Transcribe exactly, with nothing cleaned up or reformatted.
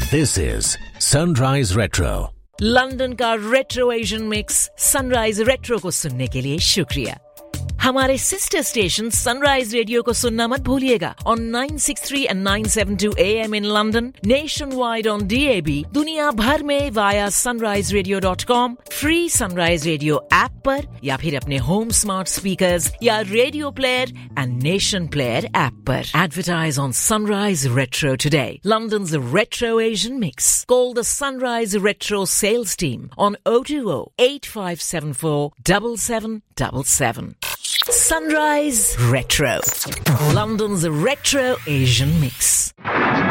This is Sunrise Retro. London का retro Asian mix sunrise retro को सुनने के लिए शुक्रिया। हमारे सिस्टर स्टेशन सनराइज रेडियो को सुनना मत भूलिएगा on nine sixty-three and nine seventy-two A M in London, nationwide on D A B, दुनिया भर में via sunrise radio dot com, free Sunrise Radio app पर या फिर अपने होम स्मार्ट स्पीकर्स या radio player and nation player app पर। Advertise on Sunrise Retro today, London's retro Asian mix. Call the Sunrise Retro sales team on oh two oh, eight five seven four, seven seven seven seven. Sunrise Retro, London's retro Asian mix.